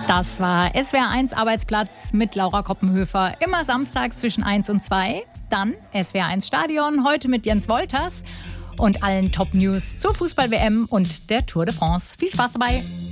Das war SWR1 Arbeitsplatz mit Laura Koppenhöfer. Immer samstags zwischen 1 und 2. Dann SWR1 Stadion, heute mit Jens Wolters und allen Top-News zur Fußball-WM und der Tour de France. Viel Spaß dabei!